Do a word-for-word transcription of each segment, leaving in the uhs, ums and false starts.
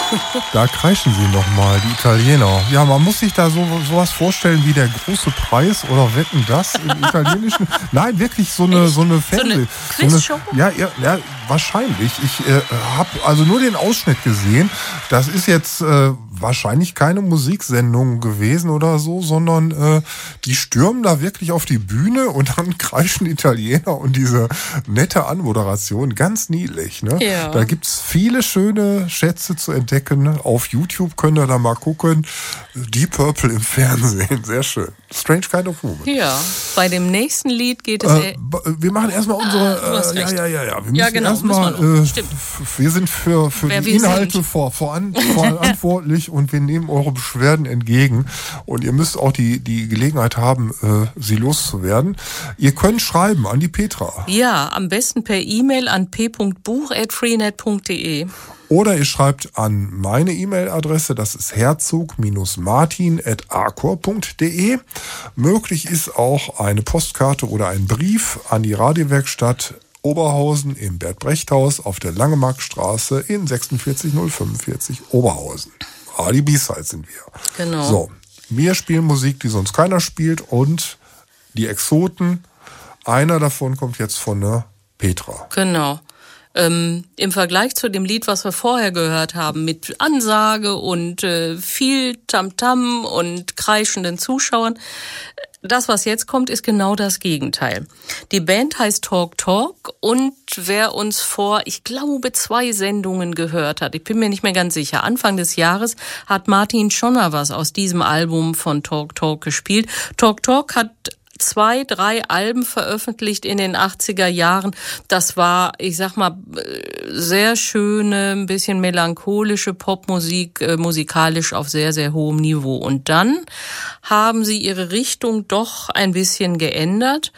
Da kreischen sie nochmal, die Italiener. Ja, man muss sich da so sowas vorstellen wie der große Preis oder Wetten, das im Italienischen. Nein, wirklich so eine, so eine Fernseh... So eine Quizshow? So ja, ja, ja, wahrscheinlich. Ich äh, habe also nur den Ausschnitt gesehen. Das ist jetzt äh, wahrscheinlich keine Musiksendung gewesen oder so, sondern äh, die stürmen da wirklich auf die Bühne und dann kreischen die Italiener und diese nette Anmoderation. Ganz niedlich, ne? Ja. Da gibt's viele schöne Schätze zu entdecken. Auf YouTube könnt ihr da mal gucken. Deep Purple im Fernsehen. Sehr schön. Strange Kind of Woman. Ja, bei dem nächsten Lied geht es... Äh, wir machen erstmal unsere... Ah, du hast äh, ja, recht. ja, ja, ja. Wir Ja, müssen genau, erstmal... müssen wir noch. Äh, Stimmt. f- wir sind für, für Wer die wir Inhalte sind. vor, voran, verantwortlich und wir nehmen eure Beschwerden entgegen. Und ihr müsst auch die, die Gelegenheit haben, äh, sie loszuwerden. Ihr könnt schreiben an die Petra. Ja, am besten per E-Mail an p punkt buch at freenet punkt de. Oder ihr schreibt an meine E-Mail-Adresse, das ist herzog-martin at arcor punkt de. Möglich ist auch eine Postkarte oder ein Brief an die Radiowerkstatt Oberhausen im Bert-Brecht-Haus auf der Langemarkstraße in sechsundvierzig null fünfundvierzig Oberhausen. Ah, die B-Side sind wir. Genau. So, wir spielen Musik, die sonst keiner spielt und die Exoten, einer davon kommt jetzt von der Petra. Genau. Ähm, im Vergleich zu dem Lied, was wir vorher gehört haben, mit Ansage und äh, viel Tamtam und kreischenden Zuschauern, das, was jetzt kommt, ist genau das Gegenteil. Die Band heißt Talk Talk und wer uns vor, ich glaube, zwei Sendungen gehört hat, ich bin mir nicht mehr ganz sicher, Anfang des Jahres hat Martin Schonner was aus diesem Album von Talk Talk gespielt. Talk Talk hat zwei, drei Alben veröffentlicht in den achtziger Jahren. Das war, ich sag mal, sehr schöne, ein bisschen melancholische Popmusik, äh, musikalisch auf sehr, sehr hohem Niveau. Und dann haben sie ihre Richtung doch ein bisschen geändert.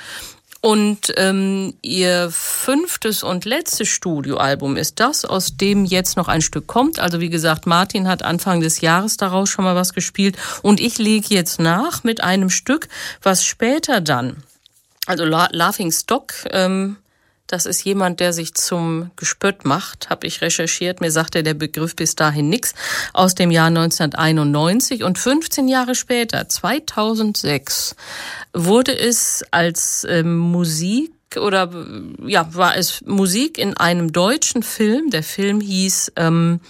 Und ähm, ihr fünftes und letztes Studioalbum ist das, aus dem jetzt noch ein Stück kommt. Also wie gesagt, Martin hat Anfang des Jahres daraus schon mal was gespielt. Und ich lege jetzt nach mit einem Stück, was später dann, also La- Laughing Stock, ähm, das ist jemand, der sich zum Gespött macht, habe ich recherchiert. Mir sagte der Begriff bis dahin nix. Aus dem Jahr neunzehnhunderteinundneunzig und fünfzehn Jahre später, zweitausendsechs, wurde es als ähm, Musik oder ja war es Musik in einem deutschen Film. Der Film hieß ähm,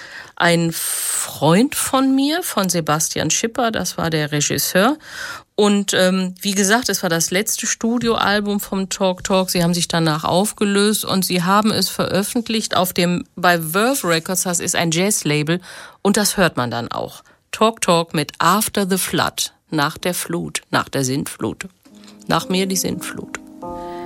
Ein Freund von mir, von Sebastian Schipper. Das war der Regisseur. Und ähm, wie gesagt, es war das letzte Studioalbum vom Talk Talk. Sie haben sich danach aufgelöst und sie haben es veröffentlicht auf dem bei Verve Records. Das ist ein Jazz-Label und das hört man dann auch. Talk Talk mit After the Flood, nach der Flut, nach der Sintflut. Nach mir die Sintflut.